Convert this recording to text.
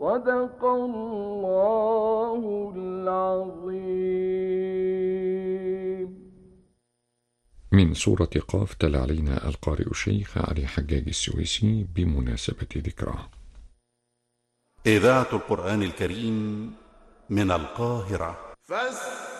صدق الله العظيم. من سورة قاف تلا علينا القارئ الشيخ علي حجاج السويسي بمناسبة ذكراه. إذاعة القرآن الكريم من القاهرة.